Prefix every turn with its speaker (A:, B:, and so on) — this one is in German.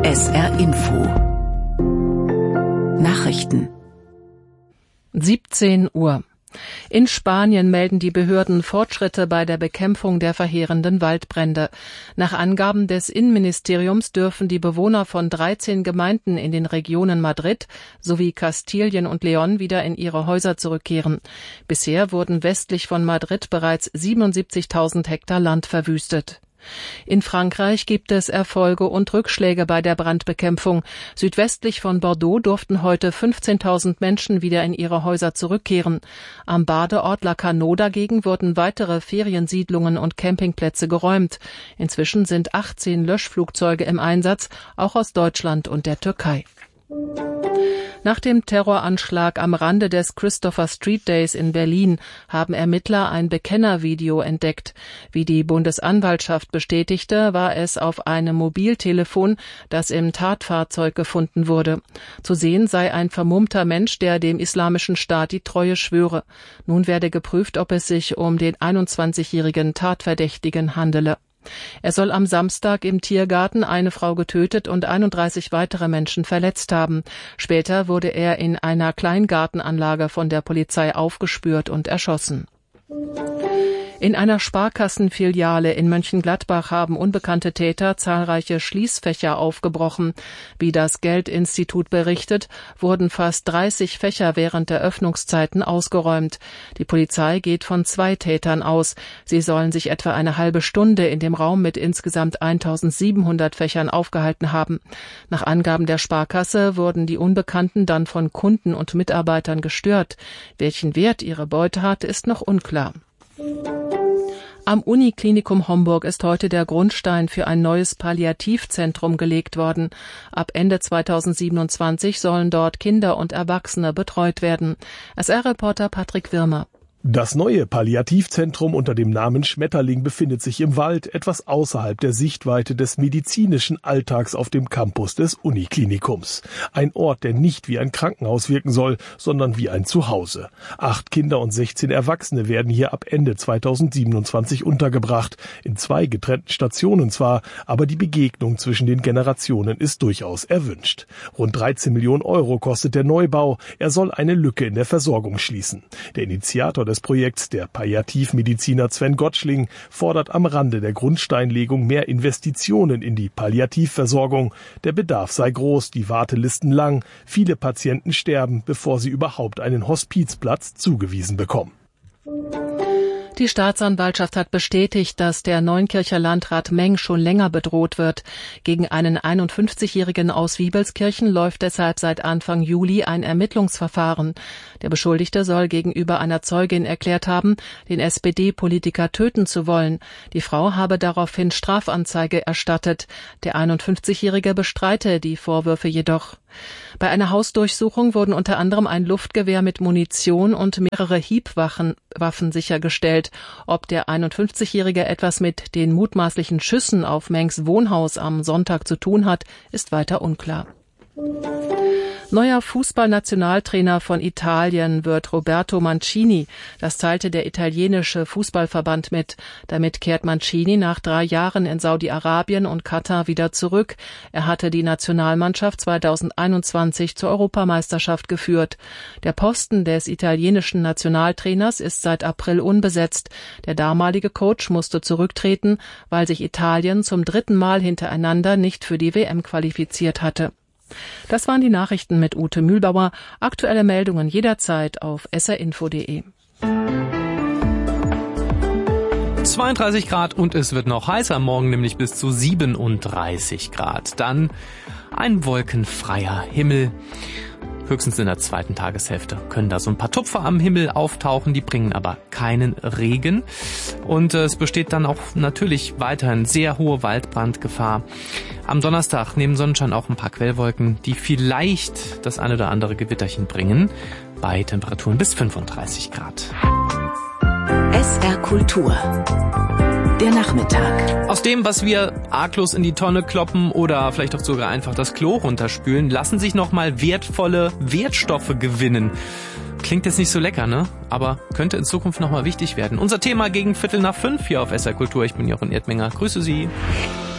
A: SR Info Nachrichten 17 Uhr. In Spanien melden die Behörden Fortschritte bei der Bekämpfung der verheerenden Waldbrände. Nach Angaben des Innenministeriums dürfen die Bewohner von 13 Gemeinden in den Regionen Madrid sowie Kastilien und León wieder in ihre Häuser zurückkehren. Bisher wurden westlich von Madrid bereits 77.000 Hektar Land verwüstet. In Frankreich gibt es Erfolge und Rückschläge bei der Brandbekämpfung. Südwestlich von Bordeaux durften heute 15.000 Menschen wieder in ihre Häuser zurückkehren. Am Badeort Lacanau dagegen wurden weitere Feriensiedlungen und Campingplätze geräumt. Inzwischen sind 18 Löschflugzeuge im Einsatz, auch aus Deutschland und der Türkei. Nach dem Terroranschlag am Rande des Christopher Street Days in Berlin haben Ermittler ein Bekennervideo entdeckt. Wie die Bundesanwaltschaft bestätigte, war es auf einem Mobiltelefon, das im Tatfahrzeug gefunden wurde. Zu sehen sei ein vermummter Mensch, der dem Islamischen Staat die Treue schwöre. Nun werde geprüft, ob es sich um den 21-jährigen Tatverdächtigen handele. Er soll am Samstag im Tiergarten eine Frau getötet und 31 weitere Menschen verletzt haben. Später wurde er in einer Kleingartenanlage von der Polizei aufgespürt und erschossen. In einer Sparkassenfiliale in Mönchengladbach haben unbekannte Täter zahlreiche Schließfächer aufgebrochen. Wie das Geldinstitut berichtet, wurden fast 30 Fächer während der Öffnungszeiten ausgeräumt. Die Polizei geht von 2 Tätern aus. Sie sollen sich etwa eine halbe Stunde in dem Raum mit insgesamt 1.700 Fächern aufgehalten haben. Nach Angaben der Sparkasse wurden die Unbekannten dann von Kunden und Mitarbeitern gestört. Welchen Wert ihre Beute hat, ist noch unklar. Am Uniklinikum Homburg ist heute der Grundstein für ein neues Palliativzentrum gelegt worden. Ab Ende 2027 sollen dort Kinder und Erwachsene betreut werden. SR-Reporter Patrick Wirmer.
B: Das neue Palliativzentrum unter dem Namen Schmetterling befindet sich im Wald, etwas außerhalb der Sichtweite des medizinischen Alltags auf dem Campus des Uniklinikums. Ein Ort, der nicht wie ein Krankenhaus wirken soll, sondern wie ein Zuhause. 8 Kinder und 16 Erwachsene werden hier ab Ende 2027 untergebracht. In 2 getrennten Stationen zwar, aber die Begegnung zwischen den Generationen ist durchaus erwünscht. Rund 13 Millionen Euro kostet der Neubau. Er soll eine Lücke in der Versorgung schließen. Der Initiator des Projekts, der Palliativmediziner Sven Gottschling, fordert am Rande der Grundsteinlegung mehr Investitionen in die Palliativversorgung. Der Bedarf sei groß, die Wartelisten lang. Viele Patienten sterben, bevor sie überhaupt einen Hospizplatz zugewiesen bekommen.
A: Die Staatsanwaltschaft hat bestätigt, dass der Neunkircher Landrat Meng schon länger bedroht wird. Gegen einen 51-Jährigen aus Wiebelskirchen läuft deshalb seit Anfang Juli ein Ermittlungsverfahren. Der Beschuldigte soll gegenüber einer Zeugin erklärt haben, den SPD-Politiker töten zu wollen. Die Frau habe daraufhin Strafanzeige erstattet. Der 51-Jährige bestreite die Vorwürfe jedoch. Bei einer Hausdurchsuchung wurden unter anderem ein Luftgewehr mit Munition und mehrere Hiebwaffen sichergestellt. Ob der 51-Jährige etwas mit den mutmaßlichen Schüssen auf Mengs Wohnhaus am Sonntag zu tun hat, ist weiter unklar. Neuer Fußballnationaltrainer von Italien wird Roberto Mancini. Das teilte der italienische Fußballverband mit. Damit kehrt Mancini nach 3 Jahren in Saudi-Arabien und Katar wieder zurück. Er hatte die Nationalmannschaft 2021 zur Europameisterschaft geführt. Der Posten des italienischen Nationaltrainers ist seit April unbesetzt. Der damalige Coach musste zurücktreten, weil sich Italien zum 3. Mal hintereinander nicht für die WM qualifiziert hatte. Das waren die Nachrichten mit Ute Mühlbauer. Aktuelle Meldungen jederzeit auf srinfo.de.
C: 32 Grad und es wird noch heißer, morgen nämlich bis zu 37 Grad. Dann ein wolkenfreier Himmel. Höchstens in der 2. Tageshälfte können da so ein paar Tupfer am Himmel auftauchen, die bringen aber keinen Regen. Und es besteht dann auch natürlich weiterhin sehr hohe Waldbrandgefahr. Am Donnerstag neben Sonnenschein auch ein paar Quellwolken, die vielleicht das ein oder andere Gewitterchen bringen, bei Temperaturen bis 35 Grad.
A: SR Kultur. Der Nachmittag.
C: Aus dem, was wir arglos in die Tonne kloppen oder vielleicht auch sogar einfach das Klo runterspülen, lassen sich nochmal wertvolle Wertstoffe gewinnen. Klingt jetzt nicht so lecker, ne? Aber könnte in Zukunft nochmal wichtig werden. Unser Thema gegen 4:45 hier auf SR Kultur. Ich bin Jochen Erdminger. Grüße Sie.